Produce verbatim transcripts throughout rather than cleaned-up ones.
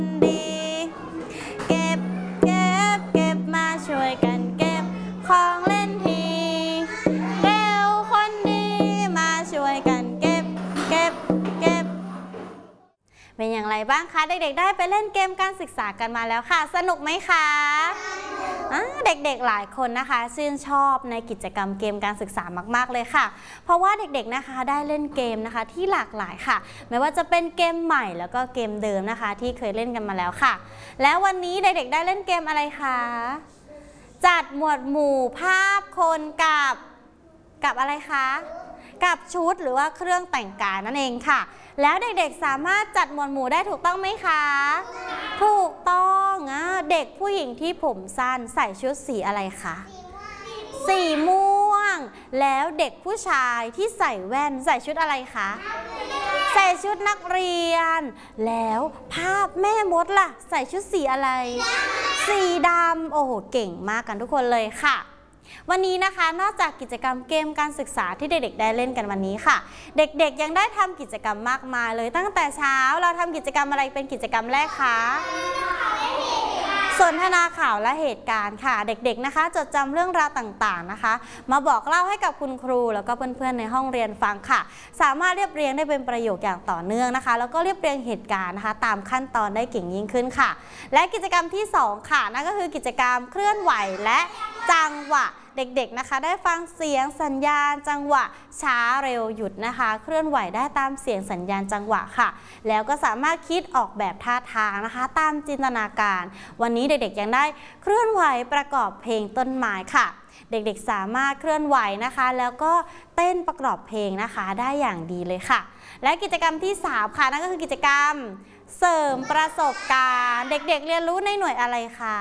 ดีเก็บเก็บเก็บมาช่วยกันเก็บของเล่นทีเร็วคนดีมาช่วยกันเก็บเก็บเก็บเป็นอย่างไรบ้างคะเด็กๆได้ไปเล่นเกมการศึกษากันมาแล้วค่ะสนุกไหมคะเด็กๆหลายคนนะคะชื่นชอบในกิจกรรมเกมการศึกษามากๆเลยค่ะเพราะว่าเด็กๆนะคะได้เล่นเกมนะคะที่หลากหลายค่ะไม่ว่าจะเป็นเกมใหม่แล้วก็เกมเดิมนะคะที่เคยเล่นกันมาแล้วค่ะแล้ววันนี้เด็กๆได้เล่นเกมอะไรคะจัดหมวดหมู่ภาพคนกับกับอะไรคะกับชุดหรือว่าเครื่องแต่งกายนั่นเองค่ะแล้วเด็กๆสามารถจัดหมวดหมู่ได้ถูกต้องไหมคะถูกต้องอ่ะเด็กผู้หญิงที่ผมสั้นใส่ชุดสีอะไรคะสีม่วงแล้วเด็กผู้ชายที่ใส่แว่นใส่ชุดอะไรคะใส่ชุดนักเรียนแล้วภาพแม่มดล่ะใส่ชุดสีอะไรสีดำโอ้โหเก่งมากกันทุกคนเลยค่ะวันนี้นะคะนอกจากกิจกรรมเกมการศึกษาที่เด็กๆได้เล่นกันวันนี้ค่ะเด็กๆยังได้ทำกิจกรรมมากมายเลยตั้งแต่เช้าเราทำกิจกรรมอะไรเป็นกิจกรรมแรกคะสนทนาข่าวและเหตุการณ์ค่ะเด็กๆนะคะจดจำเรื่องราวต่างๆนะคะมาบอกเล่าให้กับคุณครูแล้วก็เพื่อนๆในห้องเรียนฟังค่ะสามารถเรียบเรียงได้เป็นประโยคอย่างต่อเนื่องนะคะแล้วก็เรียบเรียงเหตุการณ์นะคะตามขั้นตอนได้เก่งยิ่งขึ้นค่ะและกิจกรรมที่สองค่ะนั่นก็คือกิจกรรมเคลื่อนไหวและจังหวะเด็กๆนะคะได้ฟังเสียงสัญญาณจังหวะช้าเร็วหยุดนะคะเคลื่อนไหวได้ตามเสียงสัญญาณจังหวะค่ะแล้วก็สามารถคิดออกแบบท่าทางนะคะตามจินตนาการวันนี้เด็กๆยังได้เคลื่อนไหวประกอบเพลงต้นไม้ค่ะเด็กๆสามารถเคลื่อนไหวนะคะแล้วก็เต้นประกอบเพลงนะคะได้อย่างดีเลยค่ะและกิจกรรมที่สามค่ะนั่นก็คือกิจกรรมเสริมประสบการณ์เด็กๆเรียนรู้ในหน่วยอะไรคะ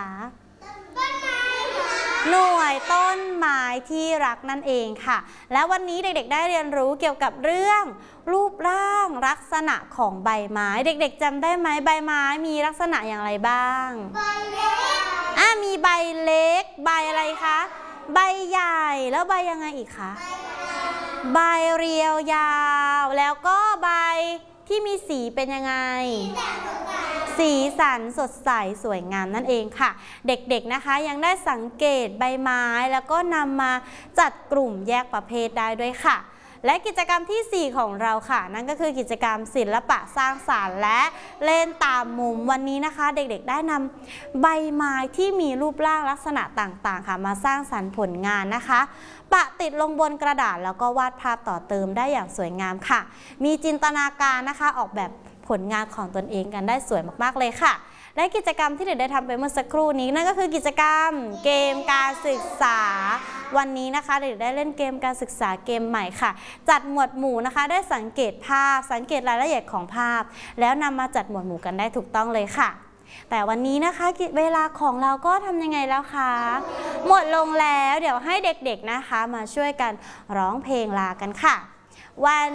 หน่วยต้นไม้ที่รักนั่นเองค่ะและวันนี้เด็กๆได้เรียนรู้เกี่ยวกับเรื่องรูปร่างลักษณะของใบไม้เด็กๆจำได้ไหมใบไม้มีลักษณะอย่างไรบ้างใบเล็กอ่ะมีใบเล็กใบอะไรคะใบใหญ่แล้วใบยังไงอีกคะใบเรียวยาวแล้วก็ใบที่มีสีเป็นยังไงสีสันสดใสสวยงามนั่นเองค่ะเด็กๆนะคะยังได้สังเกตใบไม้แล้วก็นำมาจัดกลุ่มแยกประเภทได้ด้วยค่ะและกิจกรรมที่สี่ของเราค่ะนั่นก็คือกิจกรรมศิลปะสร้างสรรค์และเล่นตามมุมวันนี้นะคะเด็กๆได้นำใบไม้ที่มีรูปร่างลักษณะต่างๆค่ะมาสร้างสรรค์ผลงานนะคะปะติดลงบนกระดาษแล้วก็วาดภาพต่อเติมได้อย่างสวยงามค่ะมีจินตนาการนะคะออกแบบผลงานของตนเองกันได้สวยมากๆเลยค่ะและกิจกรรมที่เด็กได้ทำไปเมื่อสักครู่นี้นั่นก็คือกิจกรรมเกมการศึกษาวันนี้นะคะเด็กได้เล่นเกมการศึกษาเกมใหม่ค่ะจัดหมวดหมู่นะคะได้สังเกตภาพสังเกตรายละเอียดของภาพแล้วนำมาจัดหมวดหมู่กันได้ถูกต้องเลยค่ะแต่วันนี้นะคะเวลาของเราก็ทำยังไงแล้วคะหมดลงแล้วเดี๋ยวให้เด็กๆนะคะมาช่วยกันร้องเพลงลากันค่ะวัน